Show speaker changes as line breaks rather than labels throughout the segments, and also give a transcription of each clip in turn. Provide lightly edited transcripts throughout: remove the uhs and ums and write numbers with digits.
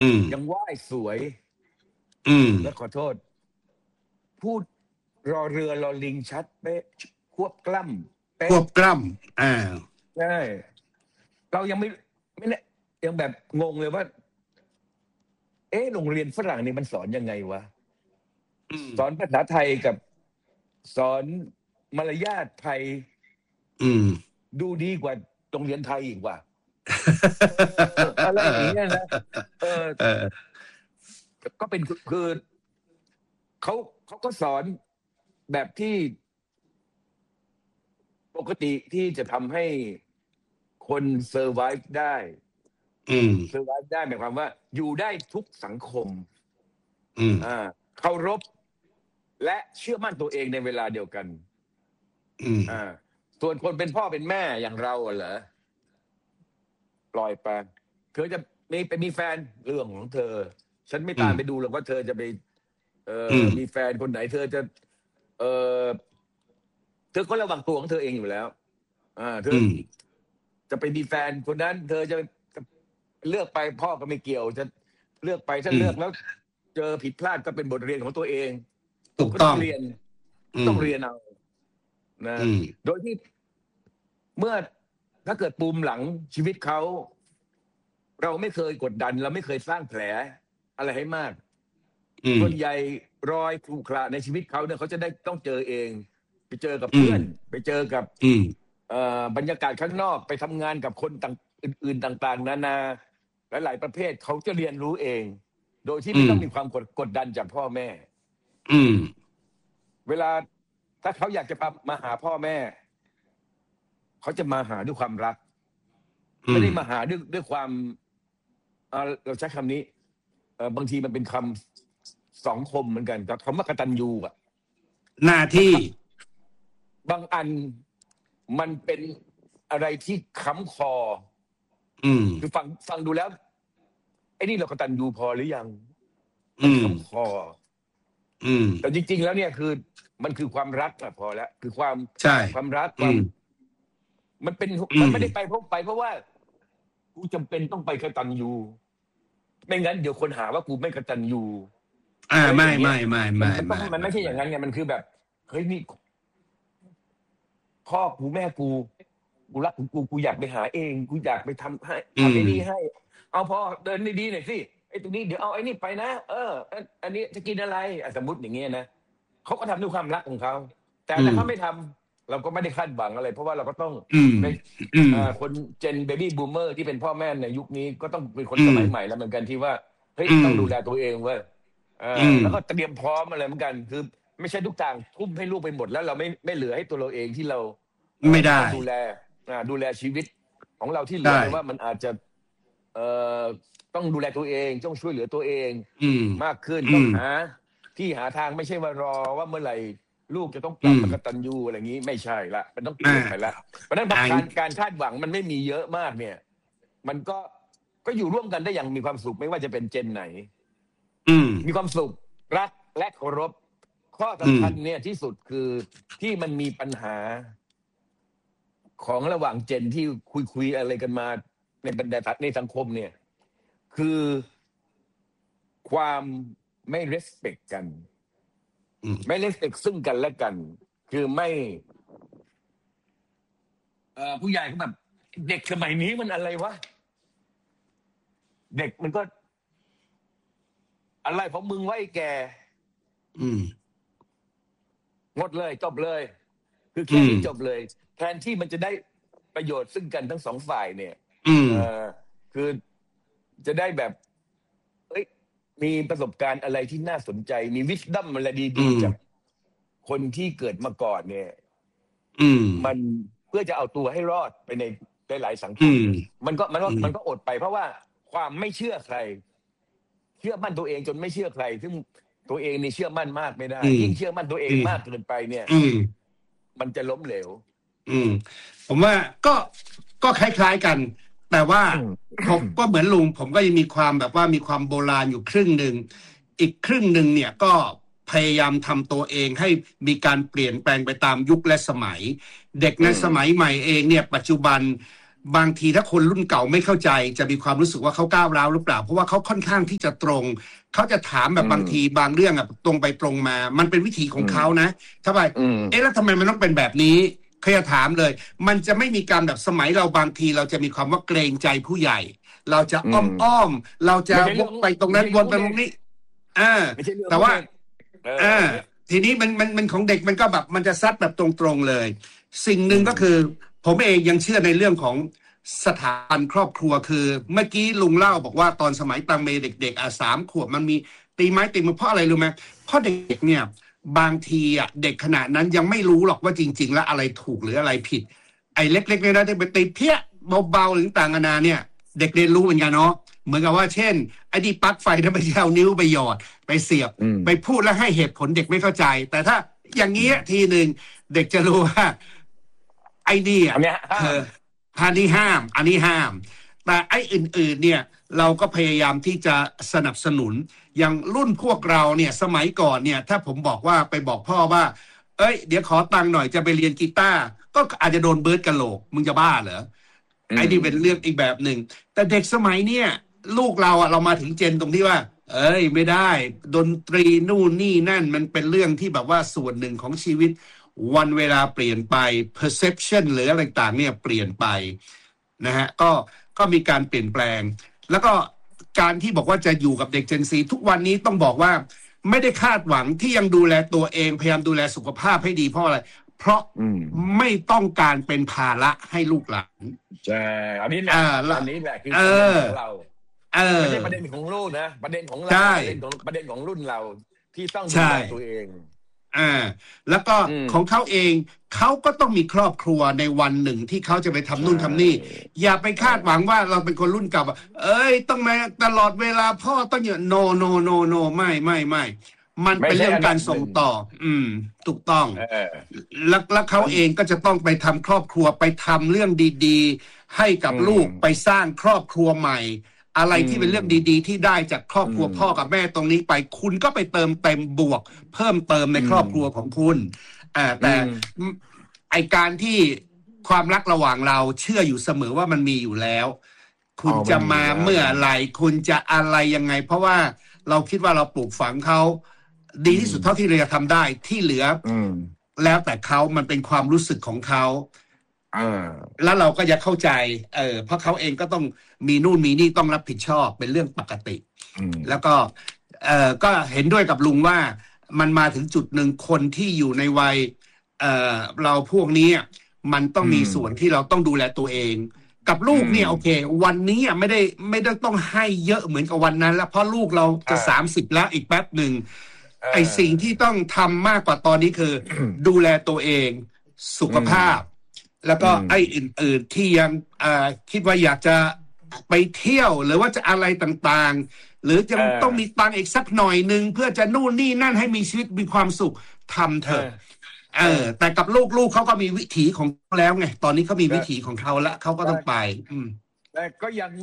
ยังไหว้สวยแล้วขอโทษพูดรอเรือรอลิงชัดเป๊ะควบกล้ำ
ควบกล้
ำใช่เรายังไม่ยังแบบงงเลยว่าโรงเรียนฝรั่งนี่มันสอนยังไงวะสอนภาษาไทยกับสอนมารยาทไทยดูดีกว่าโรงเรียนไทยอีกว่าอะไรอย่างเงี้ยนะก็เป็นคือเขาก็สอนแบบที่ปกติที่จะทำให้คนเซอร์ไวฟ์ได้เซอร์ไวฟ์ได้หมายความว่าอยู่ได้ทุกสังคมเคารพและเชื่อมั่นตัวเองในเวลาเดียวกันส่วนคนเป็นพ่อเป็นแม่อย่างเราเหรอปล่อยไปเธอจะมีแฟนเรื่องของเธอฉันไม่ตามไปดูหรอกว่าเธอจะไปมีแฟนคนไหนเธอจะเธอก็ระวังตัวของเธอเองอยู่แล้วเธอจะไปมีแฟนคนนั้นเธอจะเลือกไปพ่อก็ไม่เกี่ยวจะเลือกไปถ้าเลือกแล้วเจอผิดพลาดก็เป็นบทเรียนของตัวเอง
ถูกต้อง
เรียนต้องเรียนเอานะโดยที่เมื่อถ้าเกิดปูมหลังชีวิตเขาเราไม่เคยกดดันเราไม่เคยสร้างแผลอะไรให้มากส่วนใหญ่รอยขรุขระในชีวิตเขาเนี่ยเขาจะได้ต้องเจอเองไปเจอกับเพื่อนไปเจอกับบรรยากาศข้างนอกไปทำงานกับคนอื่นๆต่างๆนานาหลายๆประเภทเขาจะเรียนรู้เองโดยที่ไม่ต้องมีความกดดันจากพ่อแม่เวลาถ้าเขาอยากจะมาหาพ่อแม่เขาจะมาหาด้วยความรักไม่ได้มาหาด้วยความเราใช้คำนี้บางทีมันเป็นคำสองคมเหมือนกันกับคำว่ากตัญญู
หน้าที่
บางอันมันเป็นอะไรที่ค้ำคอคือฟังดูแล้วไอ้นี่เรากตัญญูพอหรือยังมันค้ำคอแต่จริงๆแล้วเนี่ยคือมันคือความรักอะพอแล้วคือความรักความมันไม่ได้ไปเพราะว่ากูจำเป็นต้องไปกตัญญูไม่งั้นเดี๋ยวคนหาว่ากูไม่กตัญญู
ไม่
มันไม่ใช่อย่างนั้นไงมันคือแบบเฮ้ยนี่พ่อกูแม่กูรักกูอยากไปหาเองกูอยากไปทำไอ้นี่ให้เอาพอเดินดีๆหน่อยสิไอ้ตรงนี้เดี๋ยวเอาไอ้นี่ไปนะอันนี้จะกินอะไรสมมติอย่างเงี้ยนะเขาก็ทำด้วยความรักของเขาแต่ถ้าเขาไม่ทำเราก็ไม่ได้คาดหวังอะไรเพราะว่าเราก็ต้องเป็นคนเจนเบบี้บูมเมอร์ที่เป็นพ่อแม่ในยุคนี้ก็ต้องเป็นคนสมัยใหม่แล้วเหมือนกันที่ว่าเฮ้ยต้องดูแลตัวเองเว้ยแล้วก็เตรียมพร้อมอะไรเหมือนกันคือไม่ใช่ทุกอย่างทุ่มให้ลูกไปหมดแล้วเราไม่เหลือให้ตัวเราเองที่เรา
ไม่ได้
ดูแลชีวิตของเราที่เหลือว่ามันอาจจะต้องดูแลตัวเองต้องช่วยเหลือตัวเองมากขึ้นต้องหาทางไม่ใช่ว่ารอว่าเมื่อไหร่ลูกจะต้องกลับมากตัญญูอะไรอย่างนี้ไม่ใช่ละมันต้องเปลี่ยนไปละเพราะฉะนั้นการคาดหวังมันไม่มีเยอะมากเนี่ยมันก็อยู่ร่วมกันได้อย่างมีความสุขไม่ว่าจะเป็นเจนไหนมีความสุขรักและเคารพข้อสำคัญเนี่ยที่สุดคือที่มันมีปัญหาของระหว่างเจนที่คุยอะไรกันมาในบรรดาในสังคมเนี่ยคือความไม่ respect กันไม่ respect ซึ่งกันและกันคือไม่ผู้ใหญ่ก็แบบเด็กสมัยนี้มันอะไรวะเด็กมันก็อะไรของมึงไว้แกหมดเลยจบเลยคือแค่นี้จบเลยแทนที่มันจะได้ประโยชน์ซึ่งกันทั้งสองฝ่ายเนี่ยคือจะได้แบบมีประสบการณ์อะไรที่น่าสนใจมีวิสดัมอะไรดีๆจากคนที่เกิดมาก่อนเนี่ยมันเพื่อจะเอาตัวให้รอดไปในหลายสังคมมันก็อดไปเพราะว่าความไม่เชื่อใครเชื่อมั่นตัวเองจนไม่เชื่อใครซึ่งตัวเองนี่เชื่อมั่นมากไม่ได้ยิ่งเชื่อมั่นตัวเองมากเกินไปเนี่ยมันจะล้มเหลว
ผมว่าก็คล้ายๆกันแต่ว่าผมก็เหมือนลุงผมก็ยังมีความแบบว่ามีความโบราณอยู่ครึ่งหนึ่งอีกครึ่งหนึ่งเนี่ยก็พยายามทำตัวเองให้มีการเปลี่ยนแปลงไปตามยุคและสมัยเด็กในสมัยใหม่เองเนี่ยปัจจุบันบางทีถ้าคนรุ่นเก่าไม่เข้าใจจะมีความรู้สึกว่าเขาก้าวร้าวหรือเปล่าเพราะว่าเขาค่อนข้างที่จะตรงเขาจะถามแบบบางทีบางเรื่องตรงไปตรงมามันเป็นวิถีของเขานะทำไมแล้วทำไมมันต้องเป็นแบบนี้เขาจะถามเลยมันจะไม่มีการแบบสมัยเราบางทีเราจะมีความว่าเกรงใจผู้ใหญ่เราจะอ้อมเราจะวกไปตรงนั้นวนไปตรงนี้แต่ว่าทีนี้มันของเด็กมันก็แบบมันจะซัดแบบตรงๆเลยสิ่งหนึ่งก็คือผมเองยังเชื่อในเรื่องของสถาบันครอบครัวคือเมื่อกี้ลุงเล่าบอกว่าตอนสมัยตังเมเด็กๆ3 ขวบมันมีตีไม้ตีมือเพราะอะไรรู้ไหมเพราะเด็กเนี่ยบางทีเด็กขณะนั้นยังไม่รู้หรอกว่าจริงๆแล้วอะไรถูกหรืออะไรผิดไอ้เล็กๆเนี่ยได้ไปตีเพี้ยเบาๆหรือต่างกันานาเนี่ยเด็กเรียนรู้เหมือนกันเนาะเหมือนกับว่าเช่นไอ้ที่ปลั๊กไฟถ้าไปเอานิ้วไปหยอดไปเสียบไปพูดแล้วให้เหตุผลเด็กไม่เข้าใจแต่ถ้าอย่างนี้ทีหนึ่งเด็กจะรู้ว่าไอ้นี่อันนี้ห้ามแต่ไอ้อื่นๆเนี่ยเราก็พยายามที่จะสนับสนุนอย่างรุ่นพวกเราเนี่ยสมัยก่อนเนี่ยถ้าผมบอกว่าไปบอกพ่อว่าเอ้ยเดี๋ยวขอตังค์หน่อยจะไปเรียนกีตาร์ก็อาจจะโดนเบิร์ดกะโหลกมึงจะบ้าเหรอไอ้นี่เป็นเรื่องอีกแบบหนึ่งแต่เด็กสมัยเนี่ยลูกเรามาถึงเจนตรงที่ว่าเอ้ยไม่ได้ดนตรีนู่นนี่นั่นมันเป็นเรื่องที่แบบว่าส่วนหนึ่งของชีวิตวันเวลาเปลี่ยนไป perception หรืออะไรต่างเนี่ยเปลี่ยนไปนะฮะก็มีการเปลี่ยนแปลงแล้วก็การที่บอกว่าจะอยู่กับเด็ก Gen Z ทุกวันนี้ต้องบอกว่าไม่ได้คาดหวังที่ยังดูแลตัวเองพยายามดูแลสุขภาพให้ดีเพราะอะไรเพราะไม่ต้องการเป็นภาระให้ลูกหลาน
ใช่อันนี้แหละคือประเด็นของเราไม่ใช่ประเด็นของลูกนะประเด็นของเราประเด็นของรุ่นเราที่ต้องดูแลตัวเอง
แล้วก็ของเขาเองเขาก็ต้องมีครอบครัวในวันหนึ่งที่เขาจะไปทำนู่นทำนี่อย่าไปคาดหวังว่าเราเป็นคนรุ่นเก่าเอ้ยต้องมาตลอดเวลาพ่อต้องอยู่โนไม่มันเป็นเรื่องการส่งต่อถูกต้องแล้วเขาเองก็จะต้องไปทำครอบครัวไปทำเรื่องดีๆให้กับลูกไปสร้างครอบครัวใหม่อะไรที่เป็นเรื่องดีๆที่ได้จากครอบครัวพ่อกับแม่ตรงนี้ไปคุณก็ไปเติมเต็มบวกเพิ่มเติมในครอบครัวของคุณแต่ไอการที่ความรักระหว่างเราเชื่ออยู่เสมอว่ามันมีอยู่แล้วคุณจะมาเมื่อไหร่คุณจะอะไรยังไงเพราะว่าเราคิดว่าเราปลูกฝังเขาดีที่สุดเท่าที่เราจะทำได้ที่เหลือแล้วแต่เขามันเป็นความรู้สึกของเขาแล้วเราก็จะเข้าใจเพราะเขาเองก็ต้องมีนู่นมีนี่ต้องรับผิดชอบเป็นเรื่องปกติแล้วก็ก็เห็นด้วยกับลุงว่ามันมาถึงจุดหนึ่งคนที่อยู่ในวัยเราพวกนี้มันต้องมีส่วนที่เราต้องดูแลตัวเองกับลูกเนี่ยโอเควันนี้ไม่ได้ต้องให้เยอะเหมือนกับวันนั้นแล้วเพราะลูกเราจะ30แล้วอีกแป๊บหนึ่งไอสิ่งที่ต้องทำมากกว่าตอนนี้คือดูแลตัวเองสุขภาพแล้วก็ไอ้อื่นๆที่ยังคิดว่าอยากจะไปเที่ยวหรือว่าจะอะไรต่างๆหรือจะต้องมีตังค์อีกสักหน่อยนึงเพื่อจะนู่นนี่นั่นให้มีชีวิตมีความสุขทำเถอะแต่กับลูกเขาก็มีวิถีของเขาแล้วไงตอนนี้เขามีวิถีของเขาแล้วเขาก็ต้องไป
แต่ก็ยัง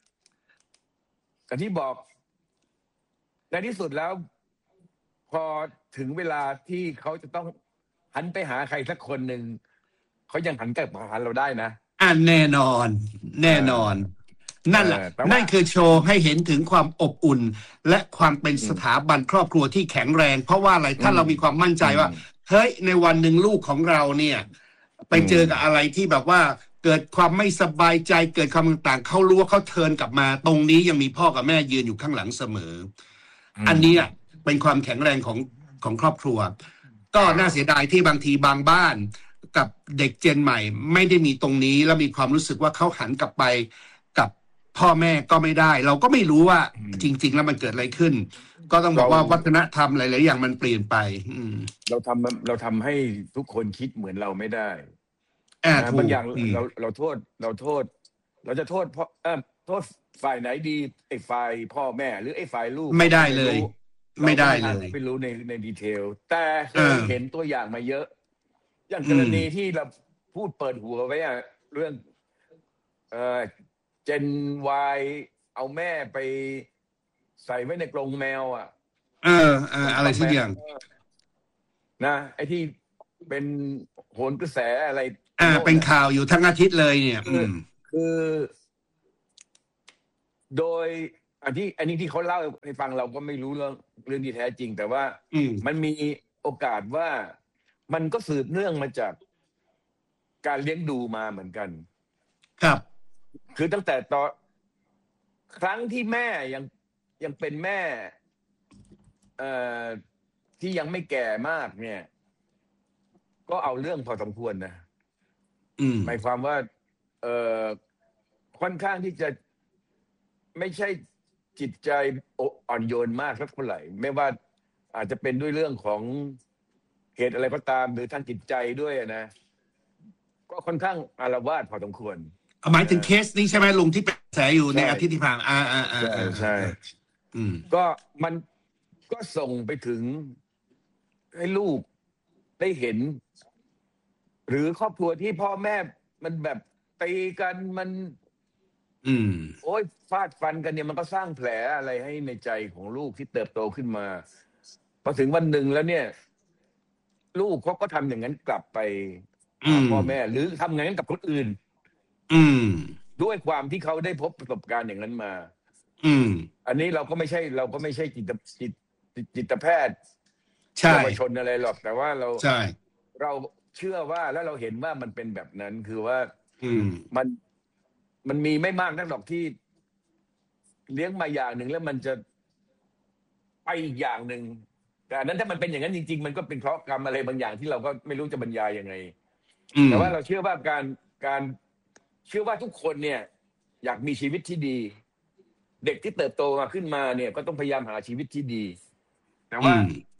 ที่บอกในที่สุดแล้วพอถึงเวลาที่เขาจะต้องหันไปหาใครสักคนหนึ่งเขายังหันกลับมาหาเราได้นะ
แน่นอนนั่นแหละนั่นคือโชว์ให้เห็นถึงความอบอุ่นและความเป็นสถาบันครอบครัวที่แข็งแรงเพราะว่าอะไรถ้าเรามีความมั่นใจว่าเฮ้ยในวันหนึ่งลูกของเราเนี่ยไปเจอกับอะไรที่แบบว่าเกิดความไม่สบายใจเกิดความต่างๆเขารู้ว่าเขาเทิร์นกลับมาตรงนี้ยังมีพ่อกับแม่ยืนอยู่ข้างหลังเสมออันนี้เป็นความแข็งแรงของครอบครัวก็น่าเสียดายที่บางทีบางบ้านกับเด็กเจนใหม่ไม่ได้มีตรงนี้แล้วมีความรู้สึกว่าเขาหันกลับไปกับพ่อแม่ก็ไม่ได้เราก็ไม่รู้ว่าจริงๆแล้วมันเกิดอะไรขึ้นก็ต้องบอกว่าวัฒนธรรมหลายๆอย่างมันเปลี่ยนไป
เราทำให้ทุกคนคิดเหมือนเราไม่ได้บางอย่างเราโทษเราจะโทษโทษฝ่ายไหนดีไอ้ฝ่ายพ่อแม่หรือไอ้ฝ่ายลูก
ไม่ได้เลยไม่
รู้ในดีเทลแต่เคยเห็นตัวอย่างมาเยอะอย่างกรณีที่เราพูดเปิดหัวไว้เรื่องเจนวายเอาแม่ไปใส่ไว้ในกรงแมว
อะไรสักอย่าง
นะไอ้ที่เป็นโหนกระแสอะไร
เป็นข่าวอยู่ทั้งอาทิตย์เลยเนี่ย
คือโดยอันนี้ที่เขาเล่าให้ฟังเราก็ไม่รู้เรื่องที่แท้จริง แต่ว่ามันมีโอกาสว่ามันก็สืบเนื่องมาจากการเลี้ยงดูมาเหมือนกัน
ครับ
คือตั้งแต่ตอนครั้งที่แม่ยังเป็นแม่ที่ยังไม่แก่มากเนี่ย ก็เอาเรื่องพอสมควรนะหมายความว่าค่อนข้างที่จะไม่ใช่จิตใจอ่อนโยนมากสักเท่าไหร่ไม่ว่าอาจจะเป็นด้วยเรื่องของเหตุอะไรก็ตามหรือทางจิตใจด้วยนะก็ค่อนข้างอาละวาดพอสมควร
หมายถึงเคสนี้ใช่ไหมลุงที่เป็นแสอยู่ในอาทิตย์ที่ผ่าน
ใช่ก็มันก็ส่งไปถึงให้ลูกได้เห็นหรือครอบครัวที่พ่อแม่มันแบบตีกันมันโอ๊ยฟาดฟันกันเนี่ยมันก็สร้างแผลอะไรให้ในใจของลูกที่เติบโตขึ้นมาพอถึงวันหนึ่งแล้วเนี่ยลูกเขาก็ทำอย่างนั้นกลับไปพ่อแม่หรือทำอย่างนั้นกับคนอื่นด้วยความที่เขาได้พบประสบการณ์อย่างนั้นมาอันนี้เราก็ไม่ใช่จิตแพทย์เยาวชนอะไรหรอกแต่ว่าเราเชื่อว่าแล้วเราเห็นว่ามันเป็นแบบนั้นคือว่ามันมีไม่มากนักหรอกที่เลี้ยงมาอย่างหนึ่งแล้วมันจะไปอีกอย่างหนึ่งแต่อันนั้นถ้ามันเป็นอย่างนั้นจริงๆมันก็เป็นเคราะห์กรรมอะไรบางอย่างที่เราก็ไม่รู้จะบรรยายยังไงแต่ว่าเราเชื่อว่าการเชื่อว่าทุกคนเนี่ยอยากมีชีวิตที่ดีเด็กที่เติบโตมาขึ้นมาเนี่ยก็ต้องพยายามหาชีวิตที่ดีแต่ว่า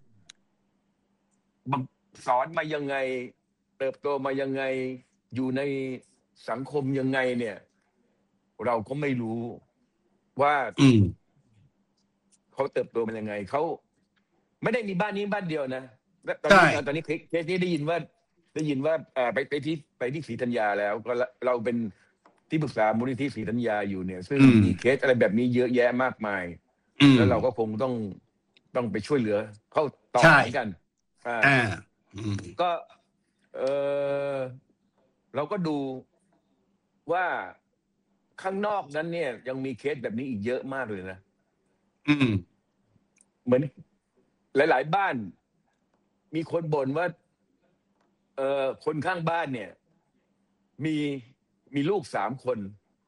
สอนมายังไงเติบโตมายังไงอยู่ในสังคมยังไงเนี่ยเราก็ไม่รู้ว่าเขาเติบโตมายังไงเขาไม่ได้มีบ้านนี้บ้านเดียวนะตอนนี้เคสนี้ได้ยินว่าไปที่ศรีธัญญาแล้วก็เราเป็นที่ปรึกษามูลนิธิศรีธัญญาอยู่เนี่ยซึ่งมีเคสอะไรแบบนี้เยอะแยะมากมายแล้วเราก็คงต้องไปช่วยเหลือเข้าต่อเหมือนกันก็เราก็ดูว่าข้างนอกนั้นเนี่ยยังมีเคสแบบนี้อีกเยอะมากเลยนะเหมือนหลายๆบ้านมีคนบ่นว่าคนข้างบ้านเนี่ยมีลูก3 คน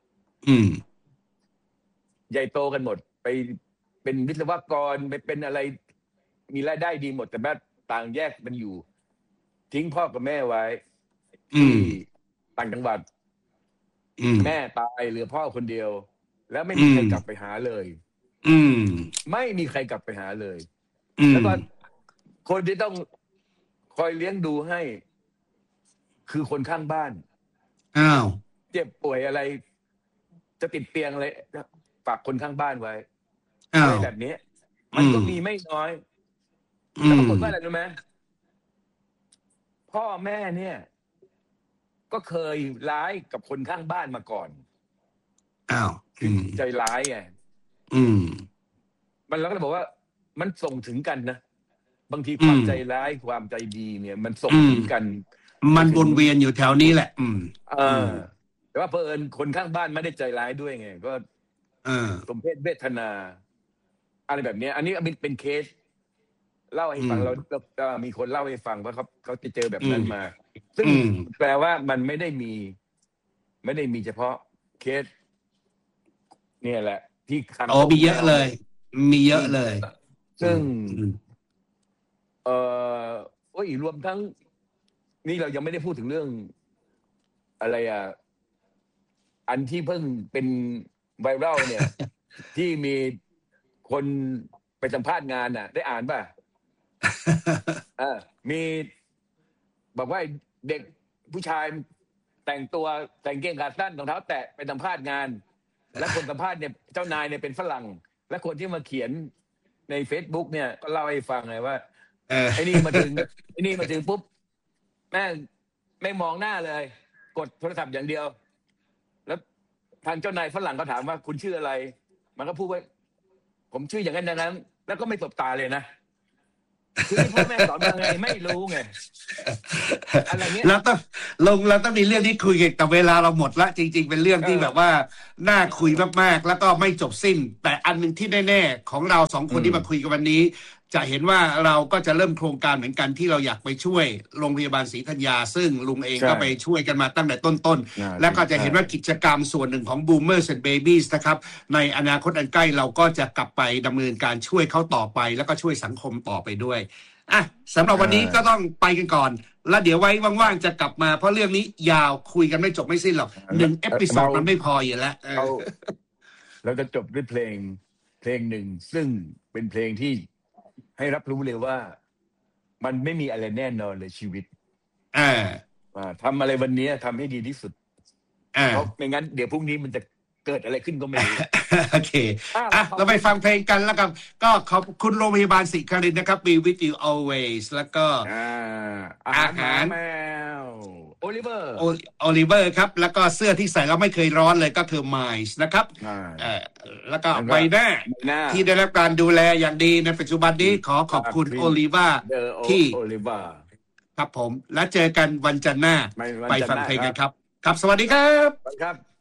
ใหญ่โตกันหมดไปเป็นวิศวกรไปเป็นอะไรมีรายได้ดีหมดแต่แม่ต่างแยกมันอยู่ทิ้งพ่อกับแม่ไว้ที่ต่างจังหวัดแม่ตายเหลือพ่อคนเดียวแล้วไม่มีใครกลับไปหาเลยไม่มีใครกลับไปหาเลยแล้วก็คนที่ต้องคอยเลี้ยงดูให้คือคนข้างบ้านเจ็บป่วยอะไรจะติดเตียงอะไรฝากคนข้างบ้านไว้อะไรแบบนี้มันก็มีไม่น้อยแล้วปรากฏว่าอะไรรู้ไหมพ่อแม่เนี่ยก็เคยร้ายกับคนข้างบ้านมาก่อนใจร้ายไงมันเราก็เลยบอกว่ามันส่งถึงกันนะบางทีความใจร้ายความใจดีเนี่ยมันส่งถึงกัน
มันวนเวียนอยู่แถวนี้แหละ
แต่ว่าเผอิญคนข้างบ้านไม่ได้ใจร้ายด้วยไงก็สมเพศเวทนาอะไรแบบนี้อันนี้เป็นเคสเล่าให้ฟังเรามีคนเล่าให้ฟังว่าเขาจะเจอแบบนั้นมาซึ่งแปลว่ามันไม่ได้มีเฉพาะเคสเนี่ยแหละที่
มีเยอะเลยมีเยอะเลย
ซึ่งรวมทั้งนี่เรายังไม่ได้พูดถึงเรื่องอะไรอันที่เพิ่งเป็นไวรัลเนี่ย ที่มีคนไปสัมภาษณ์งานได้อ่านป่ะ มีบอกว่าเด็กผู้ชายแต่งกางเกงขาสั้นรองเท้าแตะไปสัมภาษณ์งานและคนสัมภาษณ์เนี่ยเจ้านายเนี่ยเป็นฝรั่งและคนที่มาเขียนใน Facebook เนี่ยก็เล่าให้ฟังไงว่าไอ้นี่มาถึงปุ๊บแม่ไม่มองหน้าเลยกดโทรศัพท์อย่างเดียวแล้วทางเจ้านายฝรั่งก็ถามว่าคุณชื่ออะไรมันก็พูดว่าผมชื่ออย่างนั้นแล้วก็ไม่สบตาเลยนะคือที่พ่อแม่สอนมาไงไม่รู้ไงอะไรเงี้ย
เราต้องมีเรื่องที่คุยกันแต่เวลาเราหมดละจริงๆเป็นเรื่องที่แบบว่าน่าคุยมากๆแล้วก็ไม่จบสิ้นแต่อันหนึ่งที่แน่ๆของเรา2 คนที่มาคุยกันวันนี้จะเห็นว่าเราก็จะเริ่มโครงการเหมือนกันที่เราอยากไปช่วยโรงพยาบาลศรีธัญญาซึ่งลุงเองก็ไปช่วยกันมาตั้งแต่ต้นๆแล้วก็จะเห็นว่ากิจกรรมส่วนหนึ่งของ Boomers and Babies นะครับในอนาคตอันใกล้เราก็จะกลับไปดำเนินการช่วยเขาต่อไปแล้วก็ช่วยสังคมต่อไปด้วยสำหรับวันนี้ก็ต้องไปกันก่อนแล้วเดี๋ยวไว้ว่างๆจะกลับมาเพราะเรื่องนี้ยาวคุยกันไม่จบไม่สิ้นหรอก1 เอพิโซดมันไม่พออยู่แล้ว
เราจะจบด้วยเพลงหนึ่งซึ่งเป็นเพลงที่ให้รับรู้เลยว่ามันไม่มีอะไรแน่นอนเลยชีวิตทำอะไรวันนี้ทำให้ดีที่สุดเพราะไม่งั้นเดี๋ยวพรุ่งนี้มันจะเกิดอะไรขึ้นก็ไม่รู้
โอเคเราไปฟังเพลงกันแล้วกันก็ขอบคุณโรงพยาบาลศรีครินทร์นะครับ Be with you always แล้วก็อาหาร
แมวโอลิเ
วอร์ครับแล้วก็เสื้อที่ใส่แล้วไม่เคยร้อนเลยก็คือ Miles นะครับแล้วก็ใบหน้าที่ได้รับการดูแลอย่างดีในปัจจุบันนี้ขอบคุณโอลิเวอร์ที่ครับผมแล้วเจอกันวันจันทร์หน้าไปฟังเพลงกันครับสวัสดีครับ